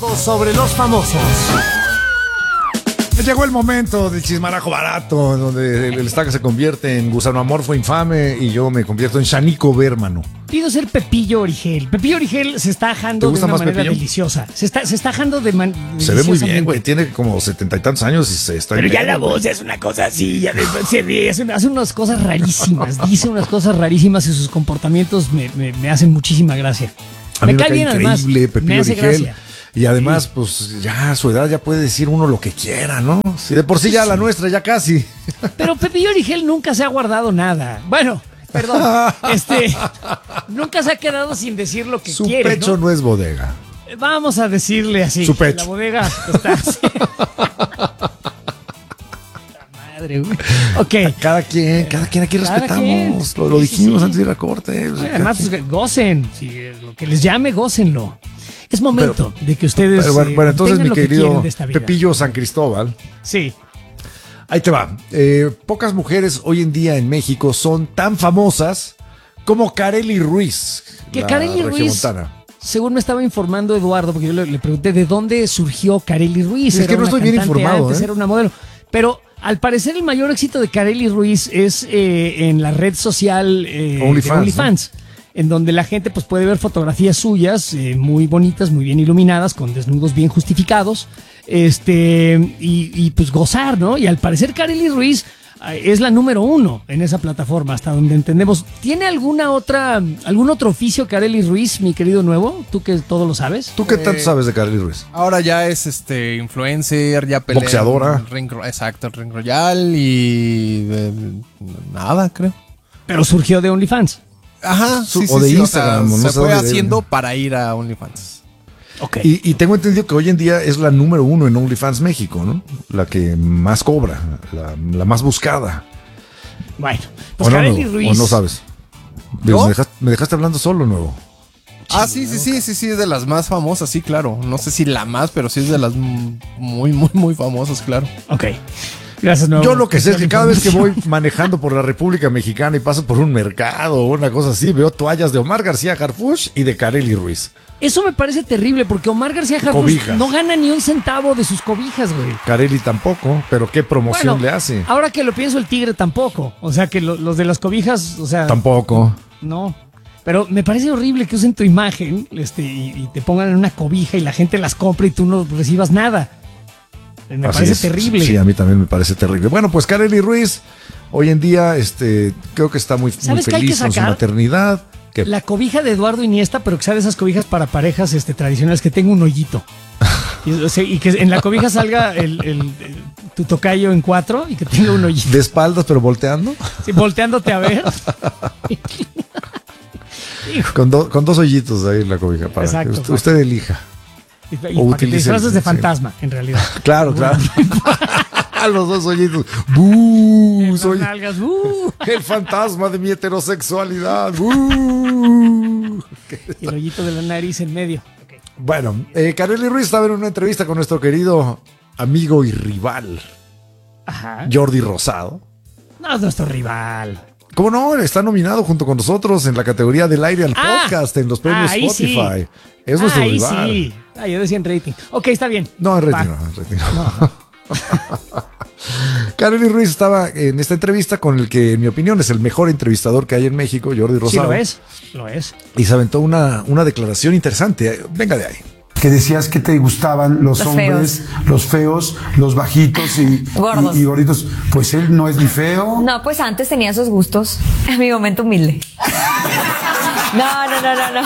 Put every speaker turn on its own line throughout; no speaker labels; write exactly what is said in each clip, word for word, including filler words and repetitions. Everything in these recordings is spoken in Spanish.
Todo sobre los famosos.
Llegó el momento del chismarajo barato, donde el estaca se convierte en gusano amorfo infame y yo me convierto en Shanico Bermano.
Pido ser Pepillo Origel. Pepillo Origel se está ajando de una manera Pepillo? deliciosa. Se está, se está ajando de man-
Se ve muy bien, güey. Tiene como setenta y tantos años y se está...
Pero ya
entero,
la voz es una cosa así, ya después se ríe, hace, hace unas cosas rarísimas, dice unas cosas rarísimas y sus comportamientos me, me, me hacen muchísima gracia.
A mí
me
me
cae
cae
bien además,
Pepillo
me hace
Origel.
gracia.
Y además,
Sí.
pues ya a su edad ya puede decir uno lo que quiera, ¿no? Si de por sí ya la nuestra, ya casi.
Pero Pepillo Origel nunca se ha guardado nada. Bueno, perdón, este, nunca se ha quedado sin decir lo que
Su
quiere.
pecho
¿no?
no es bodega.
Vamos a decirle así.
Su pecho.
La bodega está así. Madre, güey. Ok.
Cada quien, cada quien aquí
Cada
respetamos.
quien.
Lo, lo
Sí, sí,
dijimos
sí.
antes de ir a corte. O sea,
Además,
cada
pues, gocen. Si lo que les llame, gócenlo. Es momento de que ustedes.
Pero bueno,
eh,
bueno, entonces
tengan
mi
lo que
querido
quieren de esta vida.
Pepillo San Cristóbal,
Sí.
ahí te va. Eh, pocas mujeres hoy en día en México son tan famosas como Karely Ruiz.
Que
la
Karely Ruiz,
regiomontana.
según me estaba informando Eduardo, porque yo le, le pregunté de dónde surgió Karely Ruiz.
Es que
Era
no
una
estoy bien
cantante
informado,
antes,
¿eh?
Era una modelo. Pero al parecer el mayor éxito de Karely Ruiz es eh, en la red social eh,
OnlyFans,
de OnlyFans. ¿No? En donde la gente pues puede ver fotografías suyas eh, muy bonitas, muy bien iluminadas, con desnudos bien justificados, este y, y pues gozar, ¿no? Y al parecer Karely Ruiz eh, es la número uno en esa plataforma, hasta donde entendemos. ¿Tiene alguna otra, algún otro oficio Karely Ruiz, mi querido nuevo? Tú que todo lo sabes.
¿Tú qué tanto
Eh,
sabes de Karely Ruiz?
Ahora ya es este influencer, ya pelea.
Boxeadora.
en Ring, exacto, el Ring Royal y eh, nada, creo.
Pero surgió de OnlyFans.
Ajá,
Su-
sí, sí,
o de
sí,
Instagram,
sea,
no
se
sé
fue
dónde de-
haciendo para ir a OnlyFans.
Ok.
Y, y tengo entendido que hoy en día es la número uno en OnlyFans México, ¿no? La que más cobra, la, la más buscada.
Bueno, pues
¿O no,
Karely
no,
Ruiz.
¿O no sabes?
¿No?
Me, dejaste, me dejaste hablando solo, nuevo.
Ah, sí, sí, sí, sí, sí, es de las más famosas, sí, claro. No sé si la más, pero sí es de las m- muy, muy, muy famosas, claro.
Ok. Gracias, nuevo.
Yo lo que sé es que cada vez que voy
Información.
manejando por la República Mexicana y paso por un mercado o una cosa así, veo toallas de Omar García Harfuch y de Karely Ruiz.
Eso me parece terrible porque Omar García Harfuch
Cobijas.
no gana ni un centavo de sus cobijas, güey.
Karely tampoco, pero qué promoción
Bueno,
le hace.
Ahora que lo pienso, el Tigre tampoco. O sea, que lo- los de las cobijas, o sea,
Tampoco.
no. Pero me parece horrible que usen tu imagen este, y, y te pongan en una cobija y la gente las compre y tú no recibas nada. Me
Así
parece
es.
terrible.
Sí, a mí también me parece terrible. Bueno, pues Karely Ruiz, hoy en día, este, creo que está muy, muy
¿Sabes qué hay que
feliz con su
sacar?
maternidad. Que
La cobija de Eduardo Iniesta, pero que sea de esas cobijas para parejas este, tradicionales que tenga un hoyito. Y, o sea, y que en la cobija salga el, el- el- tu tocayo en cuatro y que tenga un hoyito.
de espaldas, pero volteando,
Sí, volteándote a ver. Hijo,
con, do- con dos hoyitos ahí en la cobija para
Exacto,
que usted,
exacto.
usted elija.
y, y
O
para que te
utilice el-
disfraces de
sí.
fantasma, en realidad.
Claro, claro. Los dos hoyitos. ¡Bú!
Las
Soy
nalgas, uh,
el fantasma de mi heterosexualidad. ¡Bú!
y el hoyito de la nariz en medio. Ok.
Bueno, eh, Karely Ruiz estaba en una entrevista con nuestro querido amigo y rival,
Ajá.
Jordi Rosado.
No es nuestro rival.
¿Cómo no? Está nominado junto con nosotros en la categoría del aire al
Ah,
podcast en los premios
ahí sí.
Spotify. Es nuestro
Ahí
rival.
sí. Ah, yo decía en rating. Ok, está bien.
No, en rating
Va.
no, en rating no. Karely Ruiz estaba en esta entrevista con el que, en mi opinión, es el mejor entrevistador que hay en México, Jordi
Sí,
Rosado.
lo es. Lo es.
Y se aventó una, una declaración interesante. Venga de ahí.
Que decías que te gustaban los,
Los
hombres, los feos, los bajitos y,
Gordos.
y, y gorditos. Pues él no es ni feo.
No, pues antes tenía esos gustos. En mi momento humilde. No, no, no, no, no.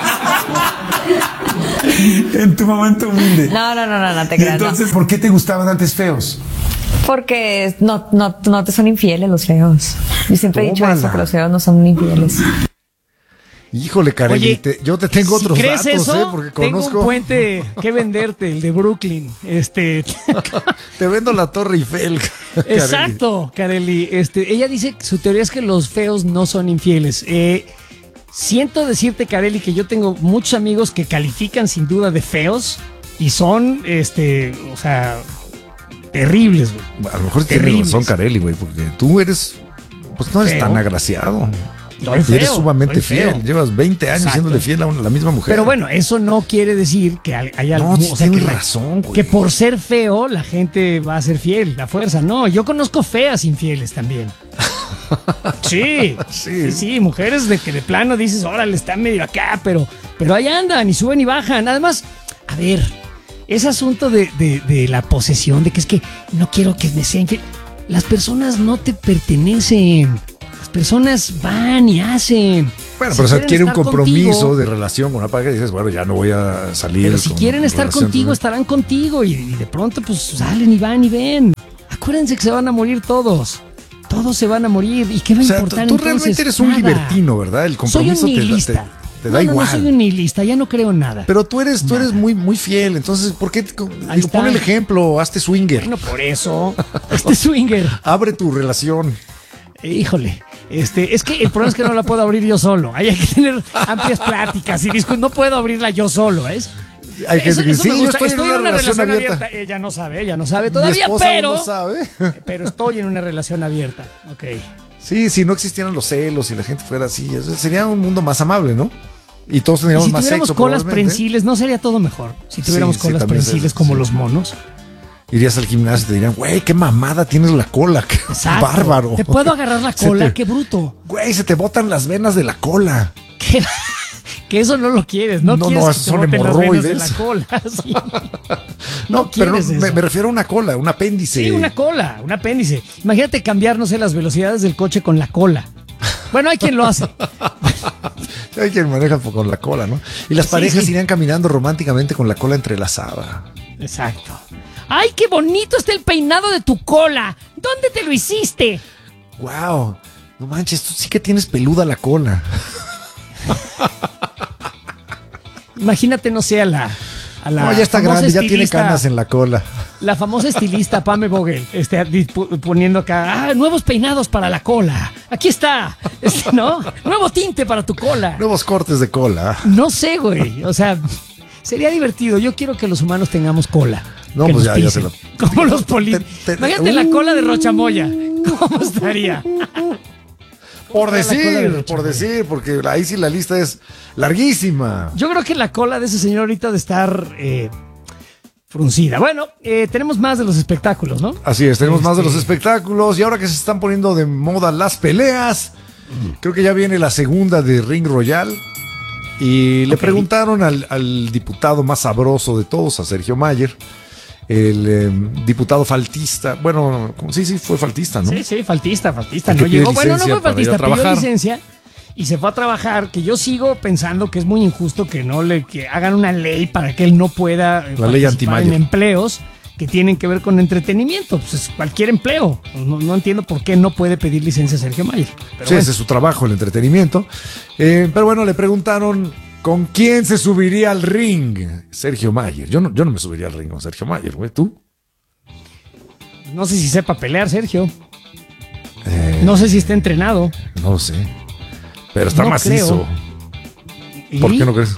En tu momento humilde.
No, no, no, no, no te
Y
creas. no.
entonces, ¿por qué te gustaban antes feos?
Porque no, no, no te son infieles los feos. Yo siempre he dicho
Tómala.
eso, que los feos no son infieles.
Híjole, Karely,
Oye,
te- yo te tengo
si
otros
crees
datos,
eso,
¿eh? Porque
tengo
conozco.
un puente que venderte, el de Brooklyn. Este,
Te vendo la Torre Eiffel. Karely.
exacto, Karely. Este, ella dice que su teoría es que los feos no son infieles. Eh, siento decirte, Karely, que yo tengo muchos amigos que califican sin duda de feos y son, este, o sea, terribles, güey.
A lo mejor tiene
Terribles.
razón Karely, güey, porque tú eres, pues no eres
Feo.
tan agraciado.
Estoy
Y
feo,
eres sumamente
estoy feo.
fiel. Llevas veinte años
Exacto.
siéndole fiel a una- la misma mujer.
Pero bueno, eso no quiere decir que hay- haya
No,
algún-
sí
o sea,
tienes
que, la-
razón, güey.
que por ser feo la gente va a ser fiel, la fuerza. No, yo conozco feas infieles también. Sí, sí, sí, mujeres de que de plano dices, órale, están medio acá, pero, pero ahí andan y suben y bajan. Además, a ver, ese asunto de, de, de la posesión, de que es que no quiero que me sean infiel. Las personas no te pertenecen. Las personas van y hacen.
Bueno,
Si
pero se
quieren
adquiere un
estar
compromiso
contigo,
de relación con una pareja y dices, bueno, ya no voy a salir.
pero si
con
quieren estar
relación
contigo,
con-
estarán contigo. Y, y de pronto, pues salen y van y ven. Acuérdense que se van a morir todos. Todos se van a morir. ¿Y qué va a
O sea,
importar
tú
entonces?
realmente eres un
Nada.
libertino, ¿verdad? El
Soy
compromiso
un
te da-
nihilista.
te, te da
no, no,
igual.
no soy un nihilista, ya no creo en nada.
Pero tú eres, tú
Nada.
eres muy, muy fiel. Entonces, ¿por qué? te-
Ahí
Digo,
está.
pon el ejemplo, hazte swinger.
Bueno, por eso. Este swinger.
Abre tu relación.
Híjole, este, es que el problema es que no la puedo abrir yo solo. Ahí hay que tener amplias pláticas y discos. No puedo abrirla yo solo, ¿es?
Hay gente que dice, sí,
me
yo
gusta.
estoy, en una, relación, abierta.
Ella no sabe, ella no sabe
Mi
todavía,
esposa
pero,
no sabe.
pero estoy en una relación abierta. Ok.
Sí, si no existieran los celos y la gente fuera así, eso sería un mundo más amable, ¿no? Y todos
Y
tendríamos
si
más
tuviéramos
sexo.
colas
probablemente.
prensiles, ¿no sería todo mejor? Si tuviéramos
Sí, sí,
colas
también
prensiles
es-
como
sí.
los monos.
Irías al gimnasio y te dirían, güey, qué mamada tienes la cola, qué
Exacto.
bárbaro.
Te puedo agarrar la
Se
cola,
te-
qué bruto.
Güey, se te botan las venas de la cola.
Que, que eso no lo quieres, no,
No,
quieres
no,
que
esos
te
son
boten las venas de la
hemorroides.
cola. Sí.
No,
No
pero
quieres
me,
eso.
me refiero a una cola, un apéndice.
Sí, una cola, un apéndice. Imagínate cambiar, no sé, las velocidades del coche con la cola. Bueno, hay quien lo hace.
Hay quien maneja con la cola, ¿no? Y las
Sí,
parejas
sí.
irían caminando románticamente con la cola entrelazada.
Exacto. ¡Ay, qué bonito está el peinado de tu cola! ¿Dónde te lo hiciste?
Wow, no manches, tú sí que tienes peluda la cola.
Imagínate, no sé, a la. A la
No, ya está
famosa
grande, ya tiene
estilista-
canas en la cola.
La famosa estilista Pame Vogel, este, dispu- poniendo acá, ah, nuevos peinados para la cola. Aquí está, este, ¿no? Nuevo tinte para tu cola.
Nuevos cortes de cola.
No sé, güey. O sea, sería divertido. Yo quiero que los humanos tengamos cola.
No,
que
pues
nos
ya, ya
pisen.
se
Como los políticos.
Te- te-
Imagínate la cola de Rochamoya. ¿Cómo estaría?
Por
la cola de
decir,
Rocha,
por
güey.
decir, porque ahí sí la lista es larguísima.
Yo creo que la cola de ese señor ahorita de estar eh, fruncida. Bueno, eh, tenemos más de los espectáculos, ¿no?
Así es, tenemos más de los
Este-
espectáculos y ahora que se están poniendo de moda las peleas, creo que ya viene la segunda de Ring Royal y le
Ok.
preguntaron al, al diputado más sabroso de todos, a Sergio Mayer, el eh, diputado faltista, bueno, como- sí, sí, fue faltista, ¿no?
Sí, sí, faltista, faltista.
El
No
que pide
llegó. Bueno, no
licencia
fue
para ir a
faltista, pidió
trabajar.
licencia y se fue a trabajar. Que yo sigo pensando que es muy injusto que no le que hagan una ley para que él no pueda eh,
La ley
participar
anti-Mayer.
en empleos que tienen que ver con entretenimiento. Pues es cualquier empleo. No, no entiendo por qué no puede pedir licencia Sergio Mayer. Pero
Sí,
bueno.
ese es su trabajo, el entretenimiento. Eh, pero bueno, le preguntaron con quién se subiría al ring Sergio Mayer. Yo no, yo no me subiría al ring con Sergio Mayer, güey, ¿tú?
No sé si sepa pelear, Sergio.
Eh,
No sé si está entrenado.
No sé. Pero está
No
macizo.
¿Y?
¿Por qué no crees?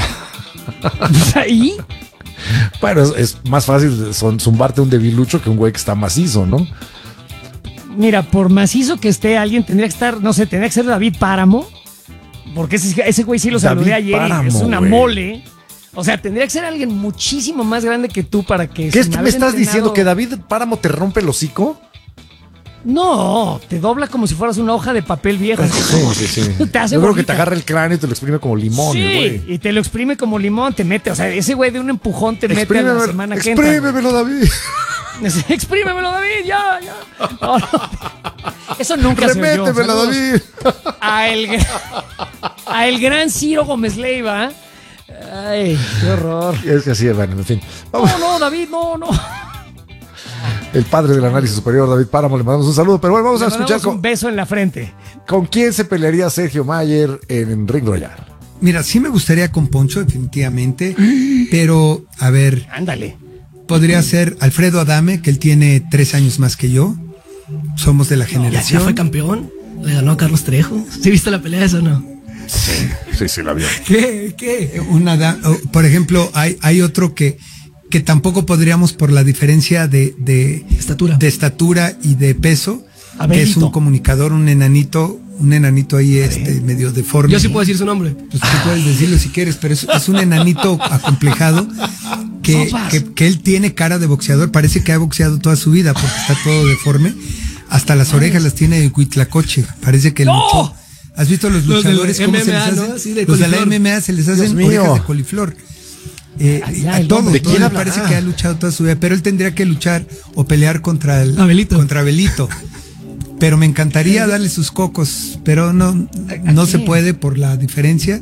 ¿Y?
Bueno, es, es más fácil son, zumbarte un debilucho que un güey que está macizo, ¿no?
Mira, por macizo que esté alguien, tendría que estar, no sé, tendría que ser David Páramo. Porque ese, ese güey sí lo
David
saludé ayer y
Páramo,
es una
güey.
mole. O sea, tendría que ser alguien muchísimo más grande que tú para que...
¿Qué
sin
es- me
haber
estás
entrenado-
diciendo? ¿Que David Páramo te rompe el hocico?
No, te dobla como si fueras una hoja de papel viejo.
sí, sí.
Te hace
Yo creo que
bolita.
te agarra el cráneo y te lo exprime como limón,
Sí,
el güey.
y te lo exprime como limón, te mete. O sea, ese güey de un empujón te mete a la
Exprímemelo,
semana que entra.
exprímemelo, David.
Exprímemelo, David, ya, ya. No, no. Eso nunca se oyó.
Remétemelo,
Saludos
David.
A el, gra- a el gran Ciro Gómez Leiva. Ay, qué horror.
Es que así, bueno, en fin. Vamos.
No, no, David, no, no.
El padre del análisis superior, David Páramo, le mandamos un saludo. Pero bueno, vamos a
Le
escuchar
mandamos
con,
un beso en la frente.
con quién se pelearía Sergio Mayer en Ring Royal.
Mira, sí me gustaría con Poncho, definitivamente, pero, a ver,
Ándale.
podría ser Alfredo Adame, que él tiene tres años más que yo. Somos de la
¿Ya,
generación.
ya fue campeón? Le ganó a Carlos Trejo. ¿Sí viste la pelea esa o no?
Sí, sí, la vio.
¿Qué? ¿Qué? Una da- oh, por ejemplo, hay, hay otro que, que tampoco podríamos por la diferencia de, de
Estatura.
de estatura y de peso, que es un comunicador, un enanito, un enanito ahí este medio deforme.
Yo sí puedo decir su nombre.
Pues tú puedes decirlo si quieres, pero es, es un enanito acomplejado que, que, que él tiene cara de boxeador, parece que ha boxeado toda su vida porque está todo deforme, hasta las orejas las tiene de huitlacoche, parece que
¡No!
luchó. ¿Has visto los
Los del
luchadores cómo se les
M M A,
hacen?
¿no? Sí, de
los de la
coliflor.
M M A se les hacen
Dios mío.
orejas de coliflor. Eh,
Ay, ya,
a
el
todos,
hombre.
¿De quién
todos
hablará?
parece que ha luchado toda su vida, pero él tendría que luchar o pelear contra el
Abelito.
contra Abelito. Pero me encantaría darle sus cocos, pero no, no se puede por la diferencia.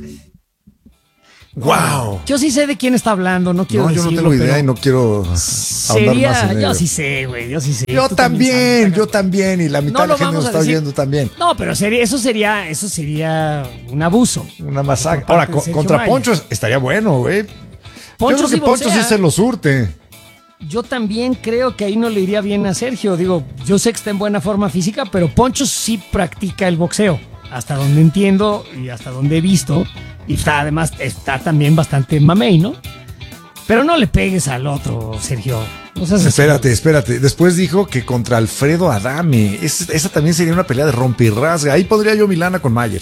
¡Wow!
Yo sí sé de quién está hablando, no quiero
No, yo no
decirlo,
tengo idea
pero
y no quiero ahondar más
sería,
en
yo
ello.
sí sé, güey, yo sí sé.
Yo
Tú
también,
sabes.
yo también, y la mitad
No
de la
lo
gente nos
vamos a
está
decir.
oyendo también.
No, pero sería, eso sería, eso sería un abuso.
Una masacre.
Por parte
Ahora,
de
co-
Sergio
contra
Mayer.
Poncho estaría bueno, güey.
Poncho
Yo creo
sí
que Poncho sí
boxea.
se lo surte.
Yo también creo que ahí no le iría bien a Sergio. Digo, yo sé que está en buena forma física, pero Poncho sí practica el boxeo. Hasta donde entiendo y hasta donde he visto. Y está, además, está también bastante mamey, ¿no? Pero no le pegues al otro, Sergio. No seas así.
Espérate, espérate. Después dijo que contra Alfredo Adame. Es- esa también sería una pelea de rompirrasga. Ahí podría yo Milana con Mayer.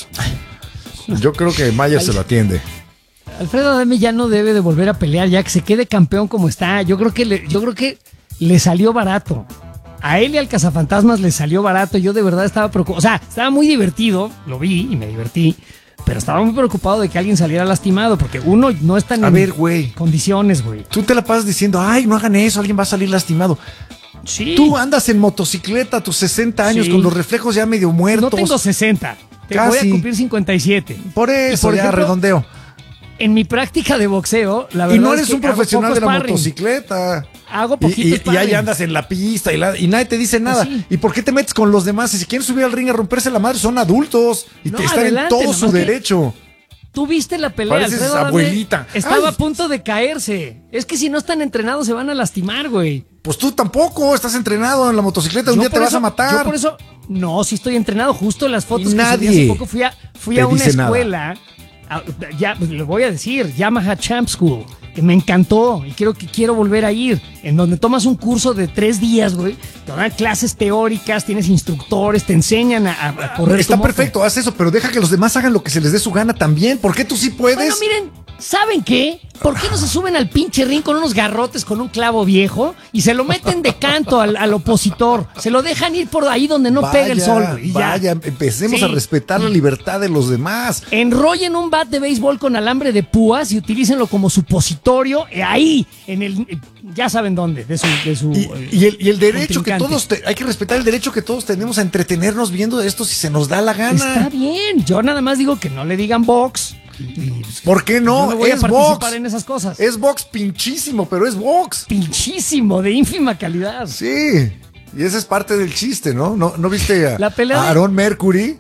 Yo creo que Mayer se lo atiende.
Alfredo Adame ya no debe de volver a pelear, ya que se quede campeón como está. Yo creo que le, yo creo que le salió barato. A él y al Cazafantasmas le salió barato. Yo de verdad estaba preocupado. O sea, estaba muy divertido, lo vi y me divertí. Pero estaba muy preocupado de que alguien saliera lastimado, porque uno no está en
A ver, güey.
condiciones, güey.
Tú te la pasas diciendo, ay, no hagan eso, alguien va a salir lastimado.
Sí.
Tú andas en motocicleta a tus sesenta años
Sí.
con los reflejos ya medio
no
muertos.
tengo sesenta. Te voy
Casi.
a cumplir cincuenta y siete.
Por eso,
Por
ya
ejemplo,
redondeo.
En mi práctica de boxeo, la verdad
Y no
es
eres
que
un
hago
profesional
poco
de la
sparring.
motocicleta.
Hago
Y,
poquito
y- y ahí
sparring.
andas en la pista y, la- y nadie te dice nada.
sí.
¿Y por qué te metes con los demás? Y si quieren subir al ring a romperse la madre, son adultos y
No,
te están
adelante,
en todo
nomás
su
que-
derecho.
Tú viste la pelea,
Pareces
Alfredo Adame
abuelita.
estaba
Ay.
a punto de caerse. Es que si no están entrenados se van a lastimar, güey.
Pues tú tampoco estás entrenado en la motocicleta. Un
Yo
día te
por
vas
eso-
a matar.
Yo por eso, no, sí estoy entrenado. Justo las fotos que
Nadie
subí hace poco fui a, fui
te
a una
dice nada.
escuela. a- ya, pues, le voy a decir, Yamaha Champ School, que me encantó y quiero que quiero volver a ir, en donde tomas un curso de tres días, güey, te dan clases teóricas, tienes instructores, te enseñan a, a correr.
Está
tu moto.
perfecto, haz eso, pero deja que los demás hagan lo que se les dé su gana también. ¿Por qué tú sí puedes?
Bueno, miren, ¿saben qué? ¿Por qué no se suben al pinche ring con unos garrotes con un clavo viejo y se lo meten de canto al, al opositor? Se lo dejan ir por ahí donde no pega el sol, güey, y ya.
Vaya, empecemos
Sí.
a respetar la libertad de los demás.
Enrollen un bat de béisbol con alambre de púas y utilícenlo como supositorio eh, ahí, en el, eh, ya saben dónde, de su, de su
Y,
eh,
y el, y el derecho que
contrincante.
todos, te- hay que respetar el derecho que todos tenemos a entretenernos viendo esto si se nos da la gana.
Está bien, yo nada más digo que no le digan box. y- y-
¿Por qué
yo
no?
no voy a
es
participar
box.
en esas cosas.
Es box pinchísimo, pero es box.
Pinchísimo, de ínfima calidad.
Sí. Y esa es parte del chiste, ¿no? ¿No, no viste a,
La pelea
a
de-
Aaron Mercury?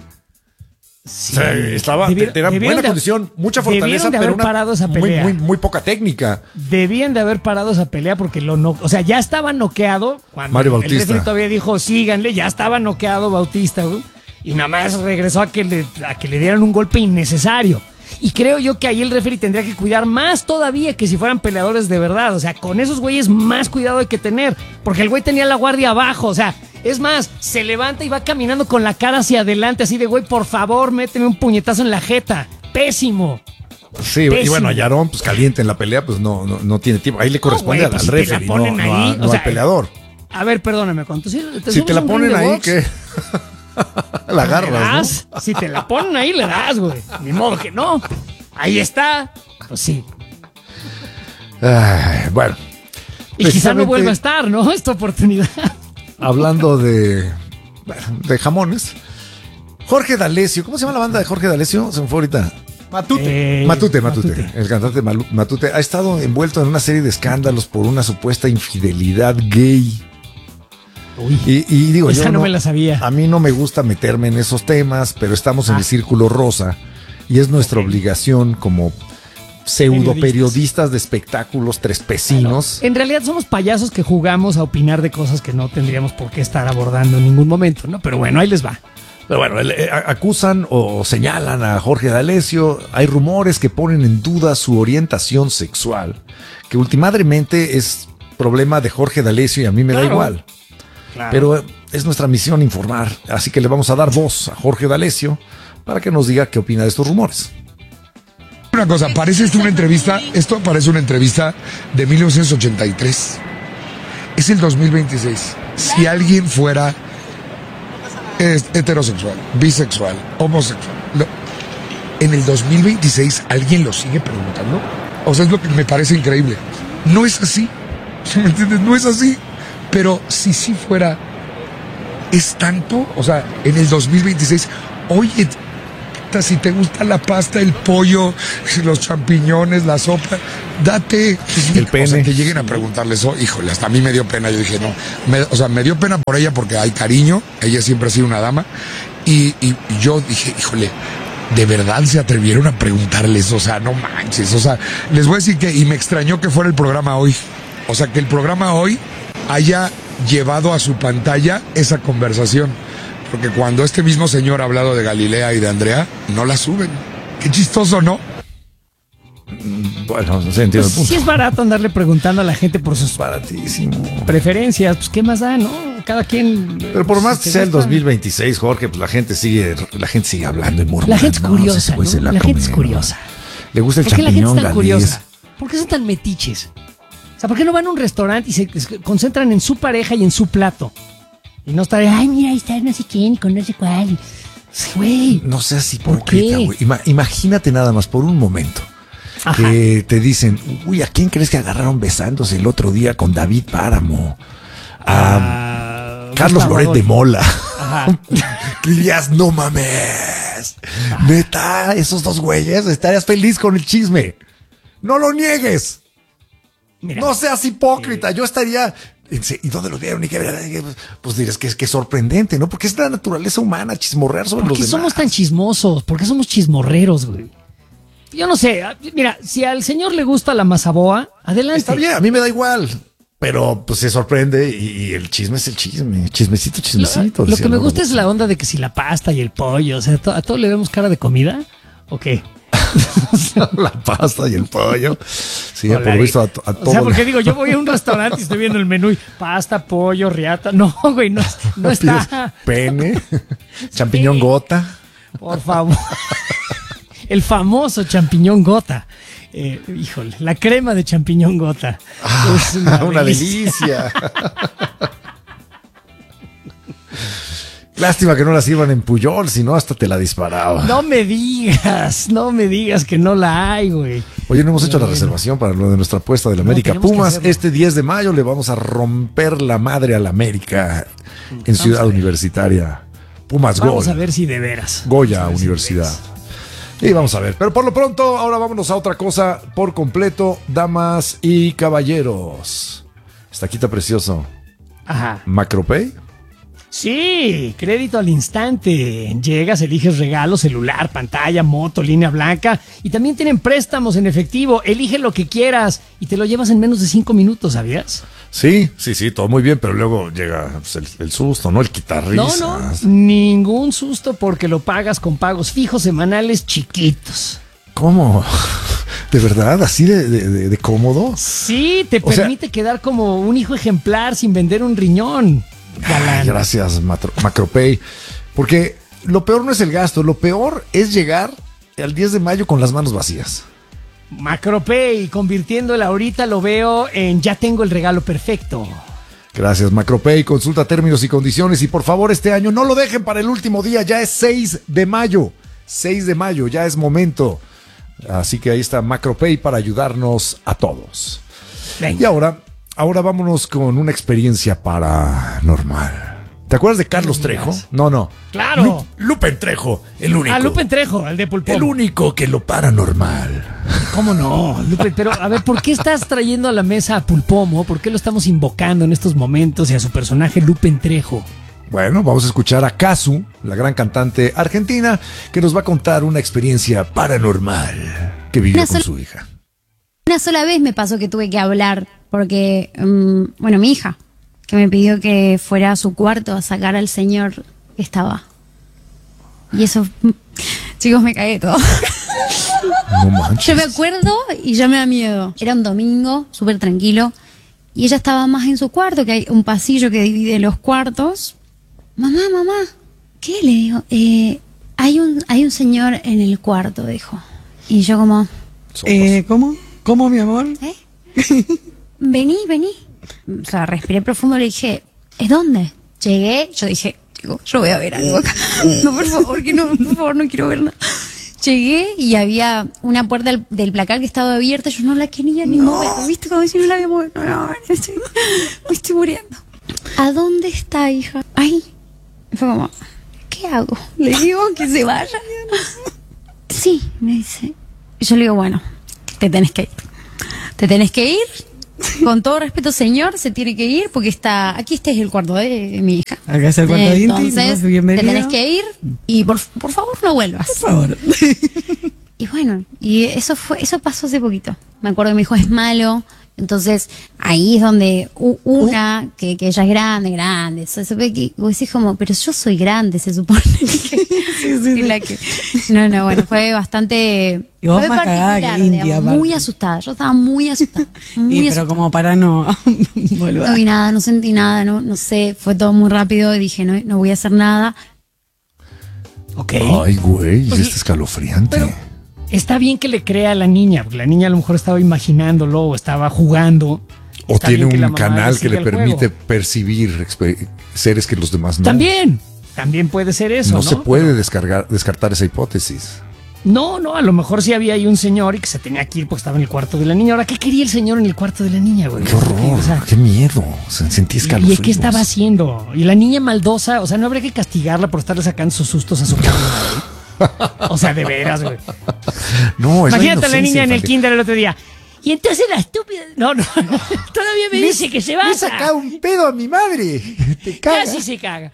Sí.
O sea, estaba,
Debier-
tenía
debieron
buena
de-
condición, mucha
debieron
fortaleza,
de
pero
haber
una
parado esa
muy,
pelea.
muy, muy poca técnica.
Debían de haber parado esa pelea porque lo no, o sea, ya estaba noqueado cuando
Mario
el
Bautista.
referee todavía dijo síganle, ya estaba noqueado Bautista, güey, y nada más regresó a que le a que le dieran un golpe innecesario. Y creo yo que ahí el referee tendría que cuidar más todavía que si fueran peleadores de verdad. O sea, con esos güeyes más cuidado hay que tener. Porque el güey tenía la guardia abajo. O sea, es más, se levanta y va caminando con la cara hacia adelante, así de güey, por favor, méteme un puñetazo en la jeta. Pésimo.
Sí, y
Pésimo.
bueno, a Yaron, pues caliente en la pelea, pues no, no, no tiene tiempo. Ahí le corresponde
güey, pues
al
si te la
referee, no,
ponen
no
ahí,
a- no
o sea,
al peleador.
A ver, perdóname, ¿cuánto? Si te,
Si
subes
te la
a un ring
ponen
de
ahí,
box,
¿qué? La
le
agarras,
das. Si te la ponen ahí, le das, güey. Ni modo que no. Ahí está. Pues sí.
¿no? Ay, bueno.
Y quizá no
precisamente
vuelva a estar, ¿no? Esta oportunidad.
Hablando de, de jamones. Jorge D'Alessio, ¿cómo se llama la banda de Jorge D'Alessio? Se me fue ahorita.
Eh,
Matute, Matute, el cantante Malu- Matute ha estado envuelto en una serie de escándalos por una supuesta infidelidad gay.
Uy.
Y, y digo,
Esa
yo
no me la sabía.
A mí no me gusta meterme en esos temas, pero estamos en
Ah.
el círculo rosa y es nuestra obligación como pseudo periodistas de espectáculos trespecinos.
En realidad somos payasos que jugamos a opinar de cosas que no tendríamos por qué estar abordando en ningún momento, ¿no? Pero bueno, ahí les va.
Pero bueno, el- eh, acusan o señalan a Jorge D'Alessio. Hay rumores que ponen en duda su orientación sexual, que ultimadamente es problema de Jorge D'Alessio y a mí me da
Claro.
igual.
Claro.
Pero es nuestra misión informar, así que le vamos a dar voz a Jorge D'Alessio para que nos diga qué opina de estos rumores.
Una cosa, parece esto una entrevista, esto parece una entrevista de mil novecientos ochenta y tres. Es el dos mil veintiséis. Si alguien fuera es, heterosexual, bisexual, homosexual, lo, en el dos mil veintiséis alguien lo sigue preguntando. O sea, es lo que me parece increíble. No es así, ¿me entiendes? No es así. Pero si sí fuera, es tanto, o sea, en el dos mil veintiséis, oye, si te gusta la pasta, el pollo, los champiñones, la sopa, date
el pene.
O sea, que lleguen a preguntarle eso, híjole, hasta a mí me dio pena. Yo dije, no, me, o sea, me dio pena por ella porque hay cariño, ella siempre ha sido una dama, y, y, y yo dije, híjole, de verdad se atrevieron a preguntarles, o sea, no manches, o sea, les voy a decir que, y me extrañó que fuera el programa hoy, o sea, que el programa hoy haya llevado a su pantalla esa conversación. Porque cuando este mismo señor ha hablado de Galilea y de Andrea, no la suben. Qué chistoso, ¿no?
Bueno, no sé, entiendo
Pues
el punto.
sí es barato andarle preguntando a la gente por sus
Baratísimo.
preferencias. Pues qué más da, ¿no? Cada quien...
Pero por más
si
que
te
sea el
gusta.
dos mil veintiséis, Jorge, pues la gente sigue, la gente sigue hablando y murmurando.
La gente es
¿no?
curiosa,
Ese güey
¿no?
se
La,
la
gente es
come,
curiosa.
¿no? Le gusta el
¿Por qué la gente es
champiñón
tan
galés.
curiosa? ¿Por qué son tan metiches? O sea, ¿por qué no van a un restaurante y se se concentran en su pareja y en su plato? Y no estar, ay, mira, ahí está no sé quién, con no sé cuál. Güey.
No seas
¿Por
hipócrita,
qué?
güey. Ima- imagínate nada más por un momento
Ajá.
que te dicen, uy, ¿a quién crees que agarraron besándose el otro día con David Páramo? A
Ah,
Carlos
Gustavo
Loret de
Adolfo.
Mola.
Ajá.
Que dirías, no mames. Neta, esos dos güeyes, estarías feliz con el chisme. No lo niegues.
Mira,
No seas hipócrita. Yo estaría. ¿Y dónde lo vieron? ¿Y qué? Pues dirás que es que es sorprendente, ¿no? Porque es la naturaleza humana chismorrear sobre
¿por
los
qué
demás.
somos tan chismosos? ¿Por qué somos chismorreros, güey? Yo no sé. Mira, si al señor le gusta la mazaboa, adelante.
Está bien, a mí me da igual. Pero pues se sorprende y, y el chisme es el chisme. Chismecito,
Lo,
chismecito.
lo
decía
que me
Laura
gusta es
Bozo.
la onda de que si la pasta y el pollo, o sea, ¿a todo le vemos cara de comida? ¿O qué?
La pasta y el pollo. Sí,
Hola,
por lo visto a,
y-
a todo.
O sea, porque digo, yo voy a un restaurante y estoy viendo el menú y pasta, pollo, riata. No, güey, no, no está.
Pene, champiñón gota.
Por favor. El famoso champiñón gota. Eh, híjole, la crema de champiñón gota. Es
Una, una delicia. Lástima que no la sirvan en Puyol, si no hasta te la disparaba.
No me digas, no me digas que no la hay, güey.
Oye, no hemos hecho la
Bueno.
reservación para lo de nuestra apuesta del América
tenemos que
Pumas.
hacerlo.
Este diez de mayo le vamos a romper la madre al América en
Vamos
Ciudad
a ver.
Universitaria. Pumas
Vamos
Gol.
a ver si de veras.
Goya
Vamos a ver si de
Universidad.
veras.
Y vamos a ver. Pero por lo pronto, ahora vámonos a otra cosa por completo, damas y caballeros. Estaquita precioso.
Ajá.
Macropay.
Sí, crédito al instante. Llegas, eliges regalo, celular, pantalla, moto, línea blanca y también tienen préstamos en efectivo. Elige lo que quieras y te lo llevas en menos de cinco minutos, ¿sabías?
Sí, sí, sí, todo muy bien, pero luego llega pues, el, el susto, ¿no? El quitar
No,
risas.
no, ningún susto porque lo pagas con pagos fijos semanales chiquitos.
¿Cómo? ¿De verdad? ¿Así de, de- de- de cómodo?
Sí, te
O sea-
permite quedar como un hijo ejemplar sin vender un riñón. Galán.
Ay, gracias, Matro- Macropay. Porque lo peor no es el gasto, lo peor es llegar al diez de mayo con las manos vacías.
Macropay, convirtiendo el ahorita lo veo en ya tengo el regalo perfecto.
Gracias, Macropay. Consulta términos y condiciones y por favor este año no lo dejen para el último día, ya es seis de mayo. seis de mayo, ya es momento. Así que ahí está Macropay para ayudarnos a todos.
Venga.
Y ahora, ahora vámonos con una experiencia paranormal. ¿Te acuerdas de Carlos Trejo? No, no.
¡Claro!
Lu- Lupen Trejo, el único.
A Lupe Trejo, el de Pulpón.
El único que lo paranormal.
¿Cómo no, Lupe? Pero a ver, ¿por qué estás trayendo a la mesa a Pulpomo? ¿Por qué lo estamos invocando en estos momentos y a su personaje Lupe Trejo?
Bueno, vamos a escuchar a Kazu, la gran cantante argentina, que nos va a contar una experiencia paranormal que vivió
Una
con
sola-
su hija.
Una sola vez me pasó que tuve que hablar porque, mm, bueno, mi hija, que me pidió que fuera a su cuarto a sacar al señor que estaba. Y eso, mm, chicos, me cagué todo.
No manches.
Yo me acuerdo y ya me da miedo. Era un domingo, súper tranquilo. Y ella estaba más en su cuarto, que hay un pasillo que divide los cuartos. Mamá, mamá, ¿qué? Le digo, eh, hay un, hay un señor en el cuarto, dijo. Y yo como...
Eh, ¿Cómo? ¿Cómo, mi amor?
¿Eh? Vení, vení. O sea, respiré profundo y le dije, ¿es dónde? Llegué, yo dije, digo, yo voy a ver algo acá. No, por favor, que no, por favor, no quiero ver nada. Llegué y había una puerta del, del placar que estaba abierta, yo no la quería ni mover, ¿viste? Como si no la había movido. No, no, no, estoy, me estoy muriendo. ¿A dónde está, hija? Ay, fue como, ¿qué hago? Le digo que se vaya. Sí, me dice. Y yo le digo, bueno, te tenés que ir. Te tenés que ir. Con todo respeto, señor, se tiene que ir porque está... Aquí este es el cuarto de mi hija.
Acá es el cuarto de Inti.
Entonces, te tenés que ir y por, por favor no vuelvas.
Por favor.
Y bueno, y eso fue eso pasó hace poquito. Me acuerdo que mi hijo es malo. Entonces, ahí es donde u- una, que, que ella es grande, grande, se supone que vos decís como, pero yo soy grande, se supone que, sí, sí, sí. La que no, no, bueno, fue bastante
y vos
fue
más cagada que India,
digamos, muy asustada, yo estaba muy asustada, muy
y, pero
asustada.
como para no volver.
No vi nada, no sentí nada, no, no sé, fue todo muy rápido y dije, no, no voy a hacer nada.
Ok.
Ay, güey,
Pues,
este escalofriante.
pero- Está bien que le crea a la niña, porque la niña a lo mejor estaba imaginándolo o estaba jugando.
O
Está
tiene
bien que la
un
mamá
canal que
siga
le
el
permite
juego.
percibir exper- seres que los demás no.
También, también puede ser eso,
No,
¿no?
se puede descargar, descartar esa hipótesis.
No, no, a lo mejor sí había ahí un señor y que se tenía que ir porque estaba en el cuarto de la niña. Ahora, ¿qué quería el señor en el cuarto de la niña, güey?
Qué horror,
O sea,
qué miedo. Se- Sentí
¿y
escalofríos.
qué estaba haciendo? Y la niña maldosa, o sea, no habría que castigarla por estarle sacando sus sustos a su cama, güey. O sea, de veras, güey.
No, es
Imagínate a la
inocencia
niña en el
infantil.
kinder el otro día. Y entonces la estúpida... No, no, todavía me dice que se va.
Le he sacado un pedo a mi madre. Te cagas.
Casi se caga.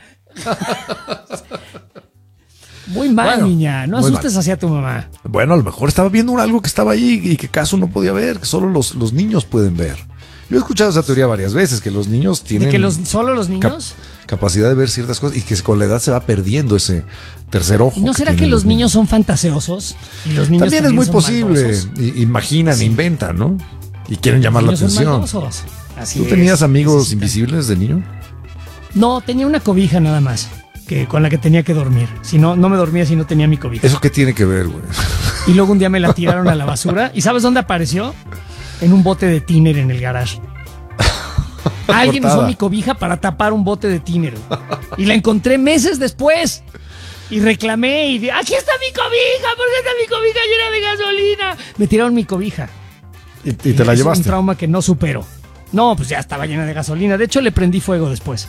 Muy mal,
Bueno,
niña. No
muy
asustes
mal.
hacia tu mamá.
Bueno, a lo mejor estaba viendo algo que estaba ahí y que Caso no podía ver, que solo los, los niños pueden ver. Yo he escuchado esa teoría varias veces, que los niños tienen
¿De que los, solo los
cap-
niños?
capacidad de ver ciertas cosas y que con la edad se va perdiendo ese tercer ojo.
¿Y no será que
tienen
los niños son fantaseosos? Y los niños
También es muy
son
posible.
maldosos.
I- Imaginan,
Sí.
inventan, ¿no? Y quieren llamar la
Los niños son
atención.
maldosos. Así
¿Tú
es.
tenías amigos
Necesitan.
invisibles de niño?
No, tenía una cobija nada más, que con la que tenía que dormir. Si no, no me dormía si no tenía mi cobija.
¿Eso qué tiene que ver, güey?
Y luego un día me la tiraron a la basura. ¿Y sabes dónde apareció? En un bote de tiner en el garage. Alguien
Cortada.
usó mi cobija para tapar un bote de tiner. Y la encontré meses después. Y reclamé y dije, aquí está mi cobija, ¿por qué está mi cobija llena de gasolina? Me tiraron mi cobija.
Y, y te la
Es
llevaste.
un trauma que no supero. No, pues ya estaba llena de gasolina. De hecho, le prendí fuego después.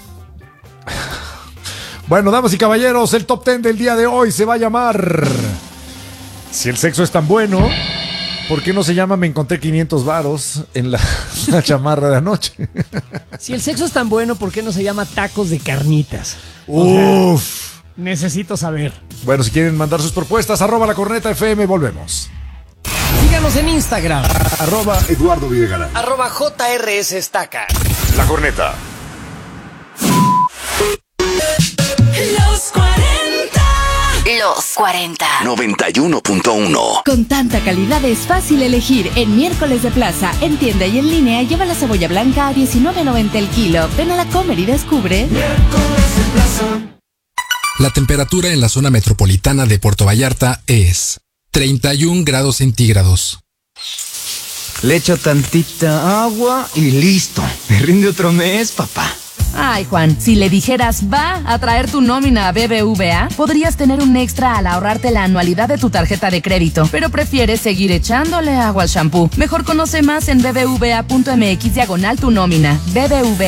Bueno, damas y caballeros, el top ten del día de hoy se va a llamar Si el sexo es tan bueno, ¿por qué no se llama Me encontré quinientos varos en la, la chamarra de anoche?
Si el sexo es tan bueno, ¿por qué no se llama tacos de carnitas? O sea,
Uf.
necesito saber.
Bueno, si quieren mandar sus propuestas, arroba la corneta F M, volvemos.
Síganos en Instagram,
Arroba Eduardo Videgaray.
arroba J R S Estaca.
La corneta.
Los cuarenta.
Los cuarenta.
noventa y uno punto uno.
Con tanta calidad es fácil elegir. En Miércoles de Plaza, en tienda y en línea, lleva la cebolla blanca a diecinueve noventa el kilo. Ven a la Comer y descubre.
La temperatura en la zona metropolitana de Puerto Vallarta es treinta y un grados centígrados.
Le echo tantita agua y listo. Me rinde otro mes, papá.
Ay, Juan, si le dijeras va a traer tu nómina a B B V A, podrías tener un extra al ahorrarte la anualidad de tu tarjeta de crédito, pero prefieres seguir echándole agua al shampoo. Mejor conoce más en bbva.mx diagonal tu nómina. B B V A.